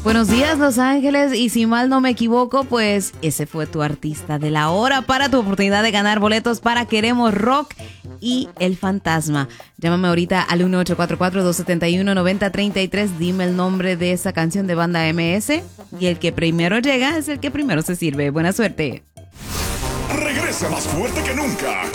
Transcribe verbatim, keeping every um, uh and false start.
Buenos días, Los Ángeles, y si mal no me equivoco, pues ese fue tu artista de la hora para tu oportunidad de ganar boletos para Queremos Rock y El Fantasma. Llámame ahorita al uno ocho cuatro cuatro, dos siete uno, nueve cero tres tres, dime el nombre de esa canción de Banda M S y el que primero llega es el que primero se sirve. Buena suerte. Regresa más fuerte que nunca